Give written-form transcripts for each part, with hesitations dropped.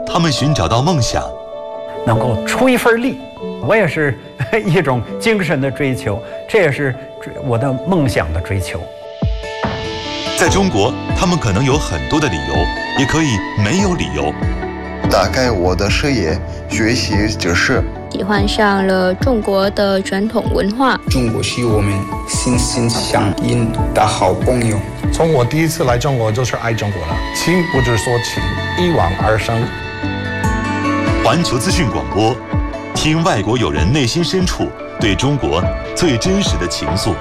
他们寻找到梦想， 能够出一份力，我也是一种精神的追求，这也是我的梦想的追求。 在中国，他们可能有很多的理由，也可以没有理由。 打开我的视野，学习知识， 喜欢上了中国的传统文化。 中国是我们心心相印的好朋友。 从我第一次来中国就是爱中国了，情不知所起，一往而深。 环球资讯广播，听外国友人内心深处对中国最真实的情愫。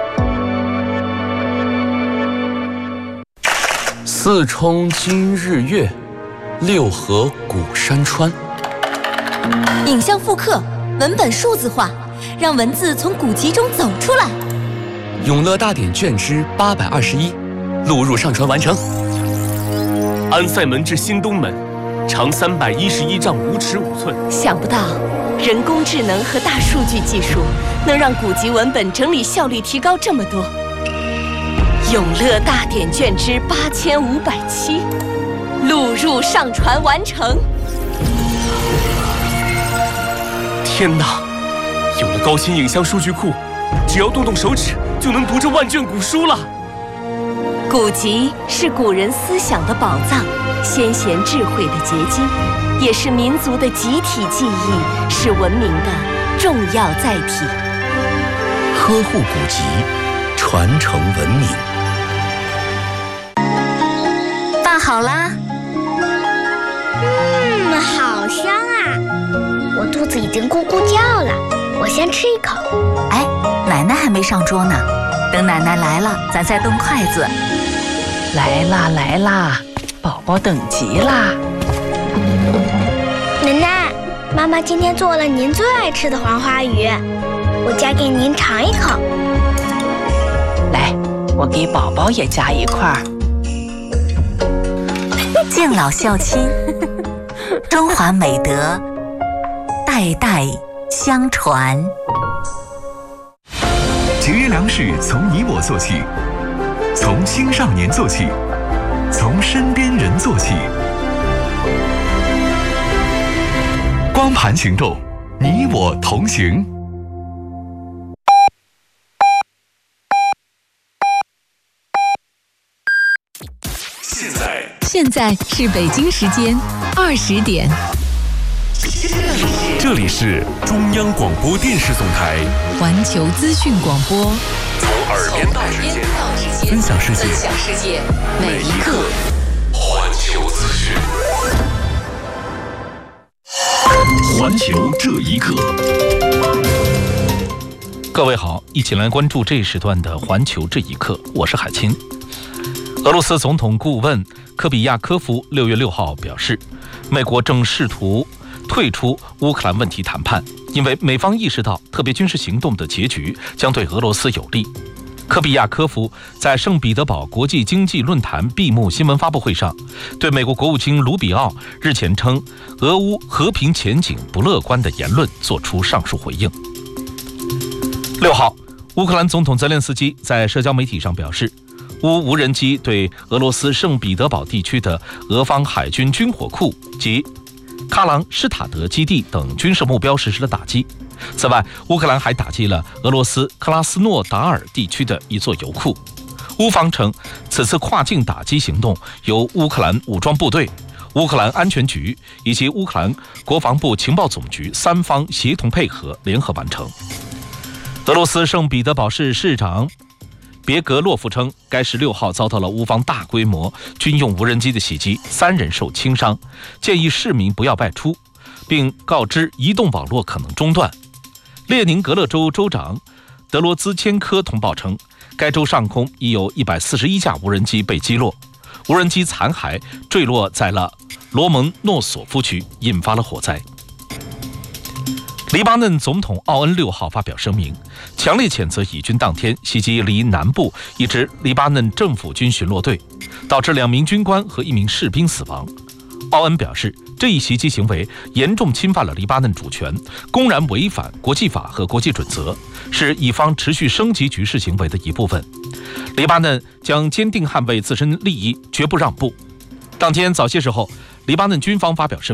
四冲今日月，六合古山川。 影像复刻，文本数字化，让文字从古籍中走出来。 永乐大典卷之821，录入上传完成。安塞门至新东门，长311丈5尺5寸。 想不到，人工智能和大数据技术能让古籍文本整理效率提高这么多。永乐大典卷之8507，录入上传完成。 天哪！有了高清影像数据库，只要动动手指就能读这万卷古书了。 古籍是古人思想的宝藏，先贤智慧的结晶，也是民族的集体记忆，是文明的重要载体。 呵护古籍，传承文明。 饭好啦。 好香啊！我肚子已经咕咕叫了，我先吃一口。 哎，奶奶还没上桌呢，等奶奶来了，咱再动筷子。 来啦来啦，宝宝等急啦！ 奶奶，妈妈今天做了您最爱吃的黄花鱼，我夹给您尝一口。 来，我给宝宝也夹一块儿。 敬老孝亲，中华美德代代相传。 节约粮食从你我做起，从青少年做起，从身边人做起。光盘行动，你我同行。 现在是北京时间20点。 这里是中央广播电视总台环球资讯广播， 从耳边到指尖，分享世界，每一刻。环球资讯，环球这一刻。 各位好，一起来关注这一时段的环球这一刻，我是海清。俄罗斯总统顾问科比亚科夫6月6号表示，美国正试图退出乌克兰问题谈判，因为美方意识到特别军事行动的结局将对俄罗斯有利。科比亚科夫在圣彼得堡国际经济论坛闭幕新闻发布会上，对美国国务卿卢比奥日前称俄乌和平前景不乐观的言论作出上述回应。6号，乌克兰总统泽连斯基在社交媒体上表示，乌无人机对俄罗斯圣彼得堡地区的俄方海军军火库及喀朗施塔德基地等军事目标实施了打击。此外，乌克兰还打击了俄罗斯克拉斯诺达尔地区的一座油库。乌方称，此次跨境打击行动由乌克兰武装部队、乌克兰安全局以及乌克兰国防部情报总局3方协同配合联合完成。俄罗斯圣彼得堡市市长别格洛夫称，该市6号遭到了乌方大规模军用无人机的袭击，3人受轻伤，建议市民不要外出，并告知移动网络可能中断。列宁格勒州州长德罗兹千科通报称，该州上空已有141架无人机被击落，无人机残骸坠落在了罗蒙诺索夫区，引发了火灾。黎巴嫩总统奥恩6号发表声明，强烈谴责以军当天袭击离南部一支黎巴嫩政府军巡逻队，导致2名军官和1名士兵死亡。奥恩表示，这一袭击行为严重侵犯了黎巴嫩主权，公然违反国际法和国际准则，是以方持续升级局势行为的一部分。黎巴嫩将坚定捍卫自身利益，绝不让步。当天早些时候，黎巴嫩军方发表声明。